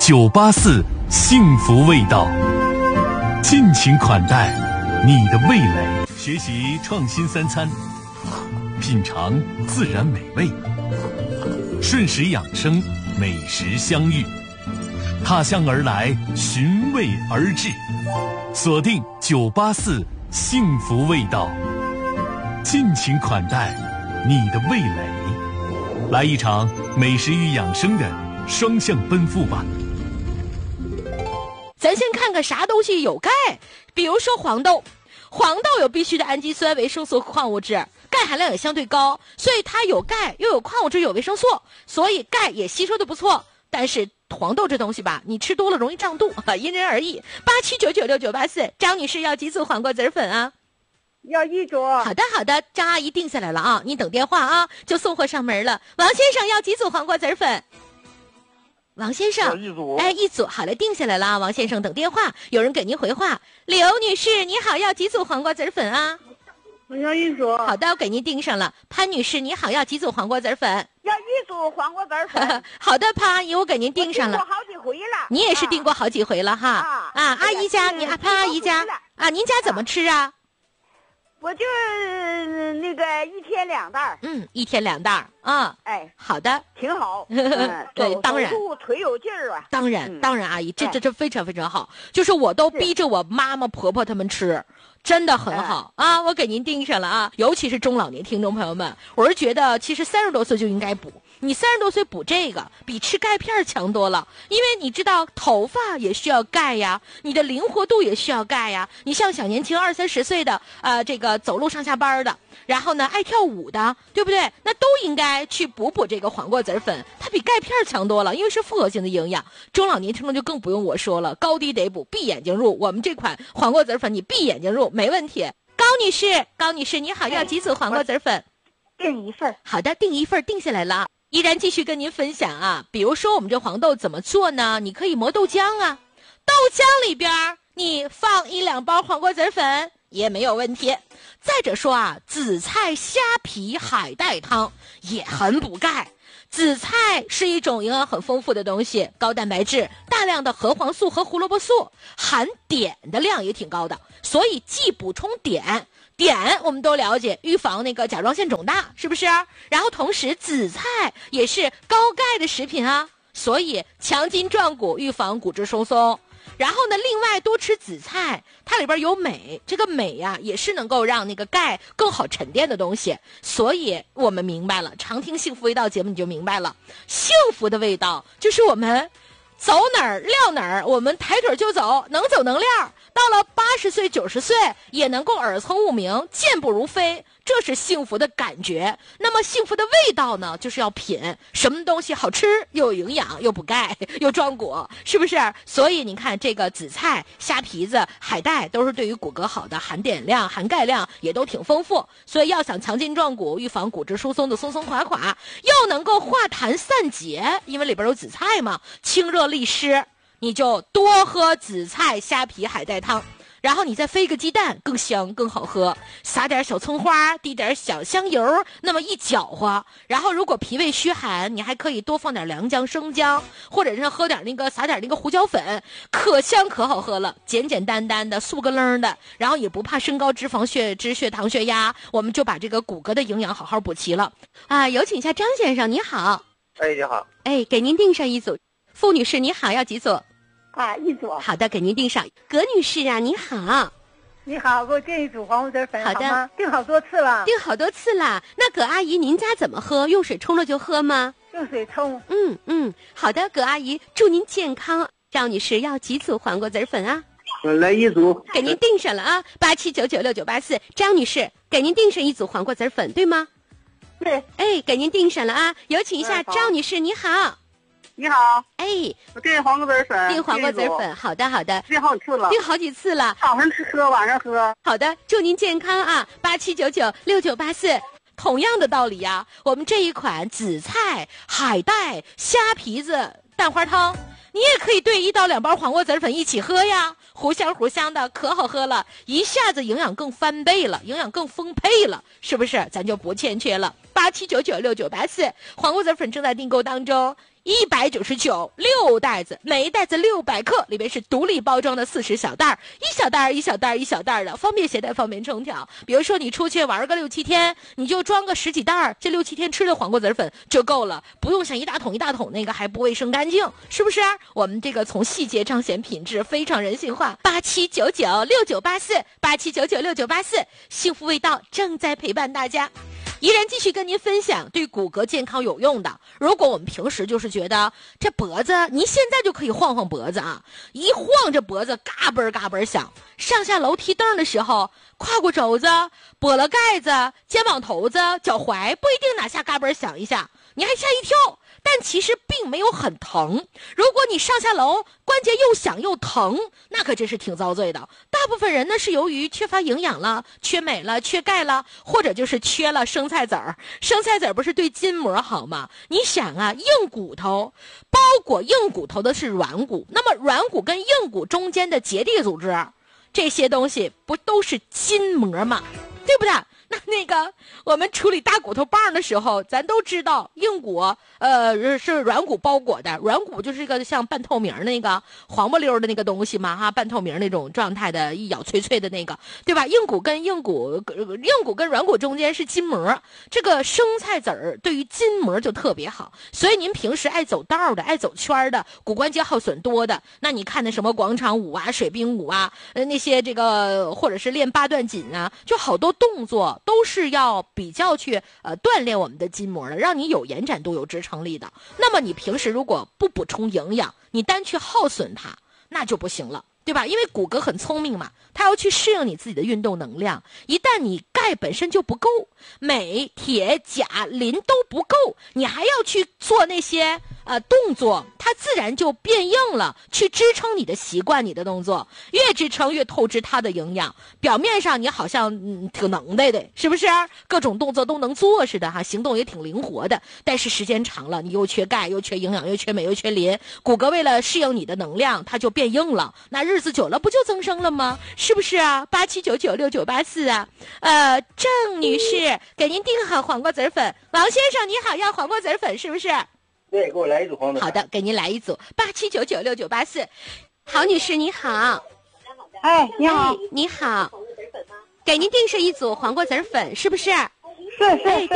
984幸福味道，尽情款待你的味蕾。学习创新三餐，品尝自然美味，顺时养生，美食相遇，踏香而来，寻味而至，锁定984幸福味道，尽情款待你的味蕾，来一场美食与养生的双向奔赴吧。 咱先看看啥东西有钙，比如说黄豆，黄豆有必须的氨基酸、维生素和矿物质，钙含量也相对高，所以它有钙又有矿物质有维生素，所以钙也吸收的不错。但是黄豆这东西吧，你吃多了容易胀肚，因人而异。87996984，张女士要几组黄瓜籽粉啊？ 要1组。 好的好的，张阿姨定下来了啊，你等电话啊，就送货上门了。王先生要几组黄瓜籽粉？王先生 1组。 哎，1组，好了，定下来了。王先生等电话，有人给您回话。刘女士你好，要几组黄瓜籽粉啊？ 我要1组。 好的，我给您定上了。潘女士你好，要几组黄瓜籽粉？ 要1组黄瓜籽粉。 好的，潘阿姨，我给您定上了。 我订过好几回了。 你也是订过好几回了哈。阿姨家，潘阿姨家啊，您家怎么吃啊？ 我就那个1天2袋。 1天2袋啊。 哎， 好的， 挺好。 对，当然， 腿有劲儿啊。 当然，阿姨，这非常非常好。就是我都逼着我妈妈婆婆他们吃。真的很好啊，我给您盯上了啊！尤其是中老年听众朋友们，我是觉得其实30多岁就应该补，你30多岁补这个比吃钙片强多了，因为你知道头发也需要钙呀，你的灵活度也需要钙呀。你像小年轻20、30岁的这个走路上下班的，然后呢爱跳舞的，对不对？那都应该去补这个黄瓜籽粉，它比钙片强多了，因为是复合性的营养。中老年听众就更不用我说了，高低得补，闭眼睛入。我们这款黄瓜籽粉你闭眼睛入没问题。高女士你好，要几组黄瓜籽粉？ 订1份。 好的，订1份，定下来了。依然继续跟您分享啊，比如说我们这黄豆怎么做呢？你可以磨豆浆啊，豆浆里边你放1、2包黄瓜籽粉也没有问题。再者说啊，紫菜虾皮海带汤也很补钙。紫菜是一种营养很丰富的东西，高蛋白质，大量的核黄素和胡萝卜素，含碘的量也挺高的，所以既补充碘我们都了解，预防那个甲状腺肿大，是不是？然后同时紫菜也是高钙的食品啊，所以强筋壮骨，预防骨质疏松。然后呢，另外多吃紫菜，它里边有镁，这个镁呀也是能够让那个钙更好沉淀的东西。所以我们明白了，常听幸福味道节目你就明白了，幸福的味道就是我们走哪儿撂哪儿，我们抬腿就走，能走能撂，到了80岁90岁也能够耳聪目明，健步如飞，这是幸福的感觉。那么幸福的味道呢，就是要品什么东西好吃又有营养又补钙又壮骨，是不是？所以你看这个紫菜、虾皮子、海带都是对于骨骼好的，含碘量含钙量也都挺丰富。所以要想强筋壮骨，预防骨质疏松的松松垮垮，又能够化痰散结，因为里边有紫菜嘛，清热利湿，你就多喝紫菜虾皮海带汤，然后你再飞个鸡蛋，更香更好喝，撒点小葱花，滴点小香油，那么一搅和，然后如果脾胃虚寒，你还可以多放点良姜生姜，或者是喝点那个撒点那个胡椒粉，可香可好喝了，简简单单的素个愣的，然后也不怕升高脂肪血脂血糖血压，我们就把这个骨骼的营养好好补齐了啊！有请一下张先生，你好。 哎，你好。 哎，给您订上1组。付女士你好，要几组 ？1组。 好的，给您订上。葛女士啊，你好。 你好，给我订1组黄瓜籽粉。 好的。 好吗？订好多次了。 订好多次了。那葛阿姨，您家怎么喝？用水冲了就喝吗？ 用水冲。 好的，葛阿姨，祝您健康。赵女士要几组黄瓜籽粉啊？ 来1组。 给您订上了啊，87996984。张女士，给您订上1组黄瓜籽粉，对吗？ 对。 哎，给您订上了啊。有请一下赵女士，你好。 你好， 哎， 我订黄瓜籽粉， 订黄瓜籽粉，好的好的， 订好几次了， 订好几次了， 早上喝，晚上喝。 好的，祝您健康啊！87996984，同样的道理呀，我们这一款紫菜、海带、虾皮子蛋花汤，你也可以兑1到2包黄瓜籽粉一起喝呀，糊香糊香的，可好喝了，一下子营养更翻倍了，营养更丰沛了，是不是？咱就不欠缺了。 87996984，黄瓜子粉正在订购当中。199，6袋子，每一袋子600克，里面是独立包装的40小袋，一小袋的，方便携带，方便冲调。比如说你出去玩个6-7天，你就装个10几袋，这6-7天吃的黄瓜子粉就够了，不用像一大桶那个还不卫生干净，是不是？我们这个从细节彰显品质，非常人性化。87996984，幸福味道正在陪伴大家。依然继续跟您分享对骨骼健康有用的。如果我们平时就是觉得这脖子，您现在就可以晃晃脖子啊，一晃这脖子嘎嘣嘎嘣响。上下楼梯凳的时候，胯骨轴子、脖了盖子、肩膀头子、脚踝不一定哪下嘎嘣响一下，你还吓一跳，但其实并没有很疼。如果你上下楼关节又响又疼，那可真是挺遭罪的。大部分人呢是由于缺乏营养了、缺镁了、缺钙了，或者就是缺了生菜籽儿。生菜籽儿不是对筋膜好吗？你想啊，硬骨头包裹硬骨头的是软骨，那么软骨跟硬骨中间的结缔组织，这些东西不都是筋膜吗？对不对？那个我们处理大骨头棒的时候，咱都知道硬骨是软骨包裹的，软骨就是一个像半透明那个黄不溜的那个东西嘛哈，半透明那种状态的，一咬脆脆的那个，对吧？硬骨跟软骨中间是筋膜，这个生菜籽儿对于筋膜就特别好。所以您平时爱走道的、爱走圈的、骨关节耗损多的，那你看那什么广场舞啊、水兵舞啊，那些这个或者是练八段锦啊，就好多动作都是要比较去锻炼我们的筋膜的，让你有延展度、有支撑力的。那么你平时如果不补充营养，你单去耗损它，那就不行了，对吧？因为骨骼很聪明嘛，它要去适应你自己的运动能量。一旦你钙本身就不够，镁、铁、钾、磷都不够，你还要去做那些动作，它自然就变硬了，去支撑你的习惯，你的动作越支撑越透支它的营养。表面上你好像挺能耐的，是不是？各种动作都能做似的哈，行动也挺灵活的，但是时间长了，你又缺钙，又缺营养，又缺镁，又缺磷，骨骼为了适应你的能量，它就变硬了。那日子久了不就增生了吗？是不是啊？87996984啊，郑女士给您订好黄瓜子粉。王先生你好，要黄瓜子粉是不是？ 对，给我来一组黄瓜。 好的，给您来一组87996984。郝女士你好。 哎，你好。 你好，给您订是一组黄瓜子粉，是不是？ 是。 哎，